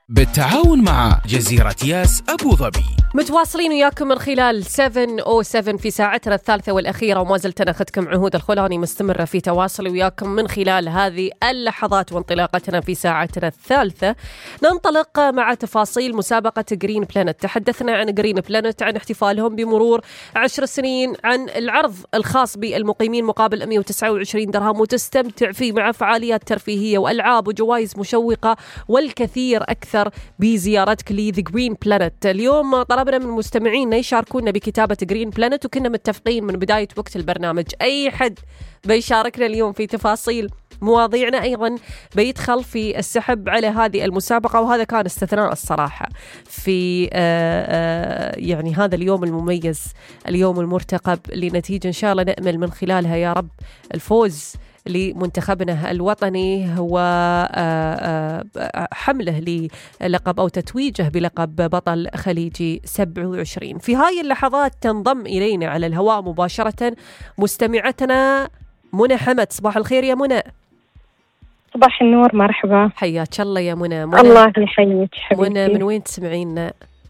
بالتعاون مع جزيرة ياس أبو ظبي. متواصلين وياكم من خلال 707 في ساعتنا الثالثة والأخيرة، وما زلت أنا أخذكم عهود الخولاني مستمرة في تواصل وياكم من خلال هذه اللحظات وانطلاقتنا في ساعتنا الثالثة. ننطلق مع تفاصيل مسابقة جرين بلانت. تحدثنا عن جرين بلانت، عن احتفالهم بمرور 10 سنين، عن العرض الخاص بالمقيمين مقابل 129 درهم، وتستمتع فيه مع فعاليات ترفيهية وألعاب وجوائز مشوقة والكثير أكثر بزيارتك لذا جرين بلانت. اليوم طلبنا من مستمعينا يشاركونا بكتابة جرين بلانت، وكنا متفقين من بداية وقت البرنامج أي حد بيشاركنا اليوم في تفاصيل مواضيعنا أيضا بيدخل في السحب على هذه المسابقة، وهذا كان استثناء الصراحة في يعني هذا اليوم المميز، اليوم المرتقب لنتيجة إن شاء الله نأمل من خلالها يا رب الفوز لمنتخبنا الوطني وحمله للقب أو تتويجه بلقب بطل خليجي 27. في هاي اللحظات تنضم إلينا على الهواء مباشرة مستمعتنا منى حمد. صباح الخير يا منى. صباح النور، مرحبا، حياك الله يا منى. الله يحييك حبيبتي. منى من وين تسمعينا؟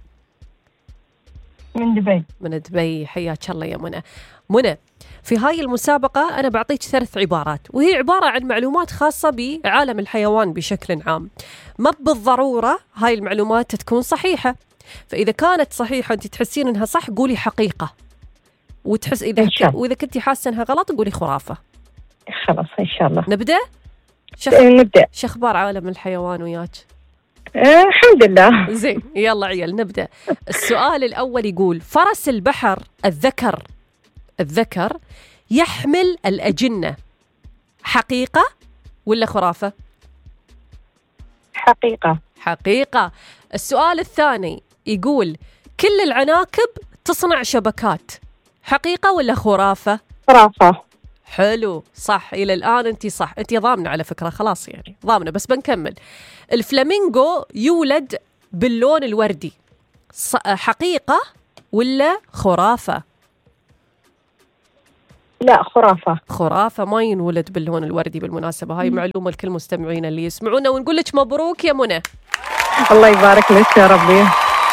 من دبي. من دبي، حياك الله يا منى. منى، في هاي المسابقة أنا بعطيك 3 عبارات، وهي عبارة عن معلومات خاصة بعالم الحيوان بشكل عام. ما بالضرورة هاي المعلومات تكون صحيحة، فإذا كانت صحيحة أنت تحسين أنها صح قولي حقيقة، وتحس وإذا كنتي حاسة أنها غلط قولي خرافة. خلاص إن شاء الله نبدأ؟ نبدأ. شخبار عالم الحيوان وياك؟ الحمد لله. زين، يلا عيال نبدأ. السؤال الأول يقول: فرس البحر الذكر يحمل الأجنة، حقيقة ولا خرافة؟ حقيقة. السؤال الثاني يقول: كل العناكب تصنع شبكات، حقيقة ولا خرافة؟ خرافة. حلو، صح. إلى الآن أنت صح، أنت ضامنة على فكرة، خلاص يعني ضامنة، بس بنكمل. الفلامينغو يولد باللون الوردي، حقيقة ولا خرافة؟ لا، خرافة، ما ينولد باللون الوردي بالمناسبة. هاي معلومة لكل مستمعين اللي يسمعونا، ونقول لك مبروك يا منى. الله يبارك لك يا ربي.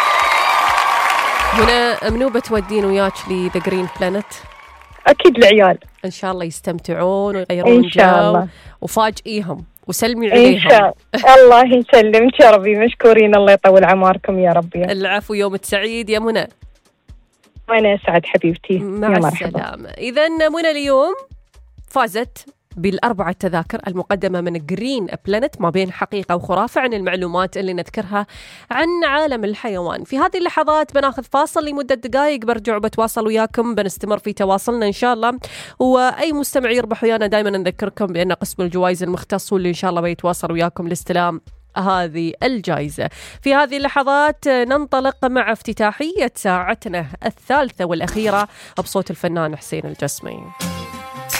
منى، منو بتودين وياك لذا جرين بلانت؟ أكيد العيال إن شاء الله يستمتعون ويغيرون جو، وفاجئيهم وسلمي عليهم. إن شاء الله يسلمك يا ربي. مشكورين، الله يطول عماركم يا ربي. العفو، يوم سعيد يا منى. وأنا أسعد حبيبتي. مع السلامة. إذن منى اليوم فازت ب4 تذاكر المقدمة من جرين بلانت، ما بين حقيقة وخرافة، عن المعلومات اللي نذكرها عن عالم الحيوان. في هذه اللحظات بناخذ فاصل لمدة دقائق، برجع بتواصل وياكم، بنستمر في تواصلنا إن شاء الله. وأي مستمع يربح ويانا دائما نذكركم بأن قسم الجوائز المختص واللي إن شاء الله بيتواصل وياكم لاستلام هذه الجائزة. في هذه اللحظات ننطلق مع افتتاحية ساعتنا الثالثة والأخيرة بصوت الفنان حسين الجسمي.